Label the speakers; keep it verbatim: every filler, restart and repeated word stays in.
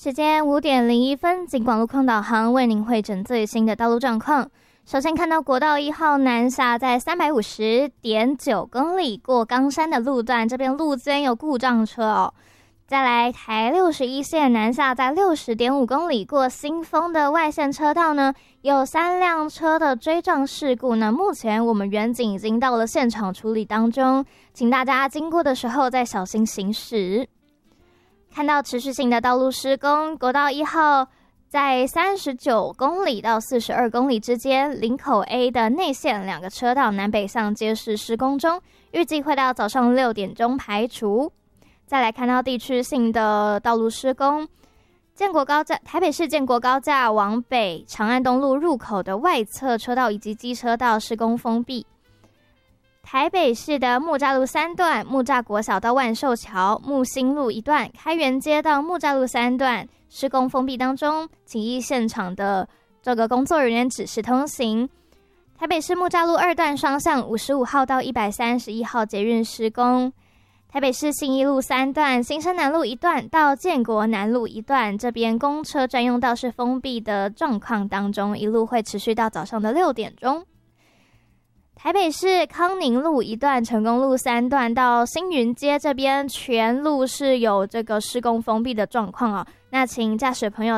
Speaker 1: 时间五点零一分，警广路况导航为您汇整最新的道路状况。首先看到国道一号南下在三百五十点九公里过冈山的路段，这边路肩有故障车哦。再来台六十一线南下在六十点五公里过新丰的外线车道呢，有三辆车的追撞事故呢，目前我们远警已经到了现场处理当中，请大家经过的时候再小心行驶。看到持续性的道路施工，国道一号在三十九公里到四十二公里之间，林口 A 的内线两个车道南北向皆是施工中，预计会到早上六点钟排除。再来看到地区性的道路施工，建国高架台北市建国高架往北长安东路入口的外侧车道以及机车道施工封闭。台北市的木栅路三段、木栅国小到万寿桥、木星路一段、开元街到木栅路三段施工封闭当中，请依现场的这个工作人员指示通行。台北市木栅路二段双向五十五号到一百三十一号捷运施工。台北市信义路三段、新生南路一段到建国南路一段，这边公车专用道是封闭的状况当中，一路会持续到早上的六点钟。台北市康宁路一段、成功路三段到新云街这边全路是有这个施工封闭的状况哦，那请驾驶朋友